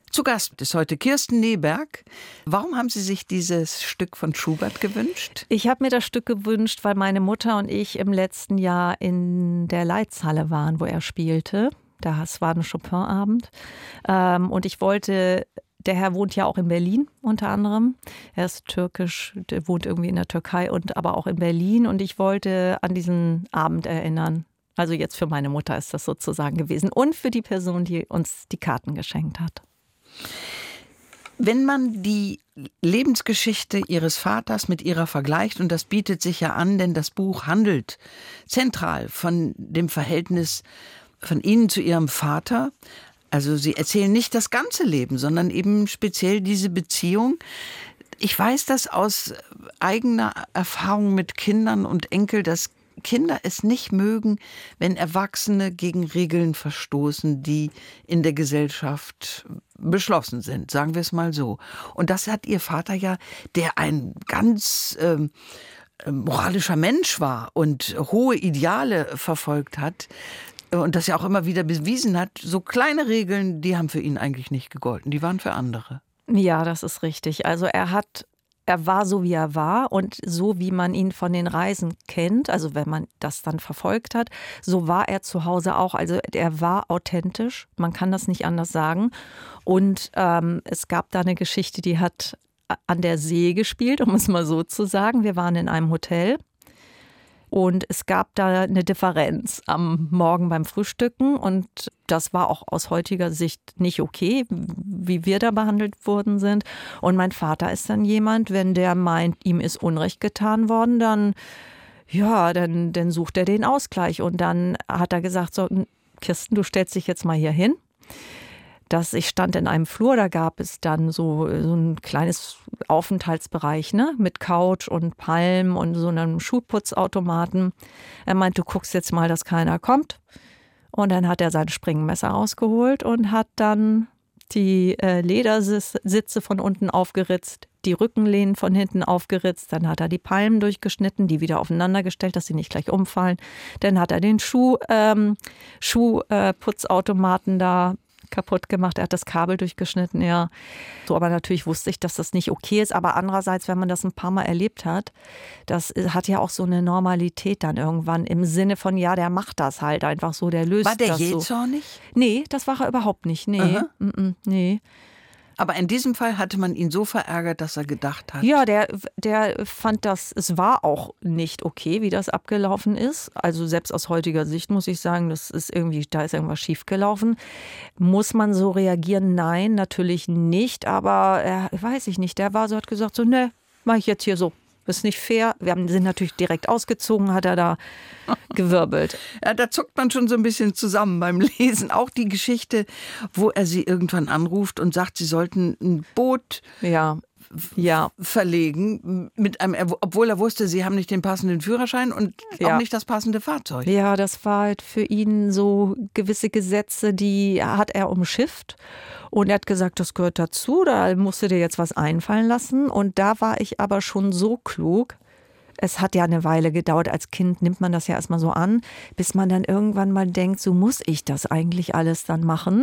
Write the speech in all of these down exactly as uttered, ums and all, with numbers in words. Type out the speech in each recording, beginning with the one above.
Zu Gast ist heute Kirsten Neberg. Warum haben Sie sich dieses Stück von Schubert gewünscht? Ich habe mir das Stück gewünscht, weil meine Mutter und ich im letzten Jahr in der Leitzhalle waren, wo er spielte. Das war ein Chopin-Abend. Und ich wollte, der Herr wohnt ja auch in Berlin unter anderem. Er ist türkisch, der wohnt irgendwie in der Türkei und aber auch in Berlin. Und ich wollte an diesen Abend erinnern. Also jetzt für meine Mutter ist das sozusagen gewesen. Und für die Person, die uns die Karten geschenkt hat. Wenn man die Lebensgeschichte Ihres Vaters mit ihrer vergleicht, und das bietet sich ja an, denn das Buch handelt zentral von dem Verhältnis von Ihnen zu Ihrem Vater. Also Sie erzählen nicht das ganze Leben, sondern eben speziell diese Beziehung. Ich weiß das aus eigener Erfahrung mit Kindern und Enkel, dass Kinder es nicht mögen, wenn Erwachsene gegen Regeln verstoßen, die in der Gesellschaft beschlossen sind, sagen wir es mal so. Und das hat Ihr Vater ja, der ein ganz ähm, moralischer Mensch war und hohe Ideale verfolgt hat und das ja auch immer wieder bewiesen hat, so kleine Regeln, die haben für ihn eigentlich nicht gegolten, die waren für andere. Ja, das ist richtig. Also er hat Er war so, wie er war und so, wie man ihn von den Reisen kennt, also wenn man das dann verfolgt hat, so war er zu Hause auch. Also er war authentisch, man kann das nicht anders sagen. Und ähm, es gab da eine Geschichte, die hat an der See gespielt, um es mal so zu sagen. Wir waren in einem Hotel. Und es gab da eine Differenz am Morgen beim Frühstücken und das war auch aus heutiger Sicht nicht okay, wie wir da behandelt worden sind. Und mein Vater ist dann jemand, wenn der meint, ihm ist Unrecht getan worden, dann, ja, dann, dann sucht er den Ausgleich. Und dann hat er gesagt, so, Kirsten, du stellst dich jetzt mal hier hin. Dass ich stand in einem Flur, da gab es dann so, so ein kleines Aufenthaltsbereich, ne, mit Couch und Palmen und so einem Schuhputzautomaten. Er meint, du guckst jetzt mal, dass keiner kommt. Und dann hat er sein Springmesser rausgeholt und hat dann die äh, Ledersitze von unten aufgeritzt, die Rückenlehnen von hinten aufgeritzt. Dann hat er die Palmen durchgeschnitten, die wieder aufeinander gestellt, dass sie nicht gleich umfallen. Dann hat er den Schuh, ähm, Schuhputzautomaten da kaputt gemacht, er hat das Kabel durchgeschnitten, ja. So, aber natürlich wusste ich, dass das nicht okay ist. Aber andererseits, wenn man das ein paar Mal erlebt hat, das hat ja auch so eine Normalität dann irgendwann im Sinne von, ja, der macht das halt einfach so, der löst das so. War der je zornig? Nee, das war er überhaupt nicht, nee, mm -mm, nee. Aber in diesem Fall hatte man ihn so verärgert, dass er gedacht hat. Ja, der, der fand das, es war auch nicht okay, wie das abgelaufen ist. Also selbst aus heutiger Sicht muss ich sagen, das ist irgendwie, da ist irgendwas schiefgelaufen. Muss man so reagieren? Nein, natürlich nicht. Aber er, weiß ich nicht, der war so, hat gesagt so, ne, mach ich jetzt hier so. Das ist nicht fair. Wir haben, sind natürlich direkt ausgezogen, hat er da gewirbelt. Ja, da zuckt man schon so ein bisschen zusammen beim Lesen. Auch die Geschichte, wo er sie irgendwann anruft und sagt, sie sollten ein Boot ja. Ja. verlegen, mit einem, obwohl er wusste, sie haben nicht den passenden Führerschein und ja. auch nicht das passende Fahrzeug. Ja, das war halt für ihn so gewisse Gesetze, die hat er umschifft. Und er hat gesagt, das gehört dazu, da musst du dir jetzt was einfallen lassen. Und da war ich aber schon so klug. Es hat ja eine Weile gedauert. Als Kind nimmt man das ja erstmal so an, bis man dann irgendwann mal denkt, so muss ich das eigentlich alles dann machen.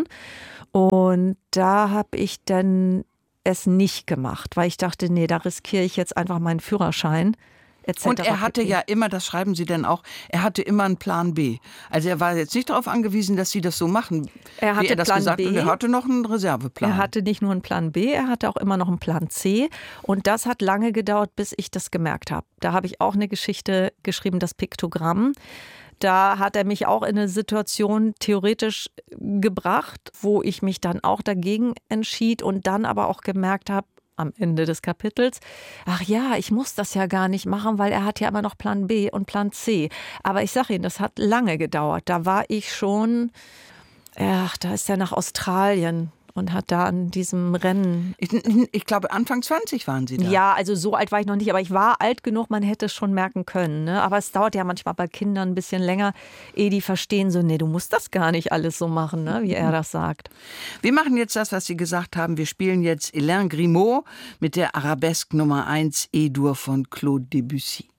Und da habe ich dann es nicht gemacht, weil ich dachte, nee, da riskiere ich jetzt einfach meinen Führerschein. Und er hatte ja immer, das schreiben Sie denn auch, er hatte immer einen Plan B. Also er war jetzt nicht darauf angewiesen, dass Sie das so machen, er hatte wie er das Plan gesagt hat. Und er hatte noch einen Reserveplan. Er hatte nicht nur einen Plan B, er hatte auch immer noch einen Plan C. Und das hat lange gedauert, bis ich das gemerkt habe. Da habe ich auch eine Geschichte geschrieben, das Piktogramm. Da hat er mich auch in eine Situation theoretisch gebracht, wo ich mich dann auch dagegen entschied und dann aber auch gemerkt habe, am Ende des Kapitels, ach ja, ich muss das ja gar nicht machen, weil er hat ja immer noch Plan B und Plan C. Aber ich sage Ihnen, das hat lange gedauert. Da war ich schon, ach, da ist er nach Australien und hat da an diesem Rennen... Ich, ich glaube, Anfang zwanzig waren Sie da. Ja, also so alt war ich noch nicht, aber ich war alt genug, man hätte es schon merken können. Ne? Aber es dauert ja manchmal bei Kindern ein bisschen länger, ehe die verstehen so, nee, du musst das gar nicht alles so machen, ne? Wie er das sagt. Wir machen jetzt das, was Sie gesagt haben. Wir spielen jetzt Alain Grimaud mit der Arabesque Nummer eins E-Dur von Claude Debussy.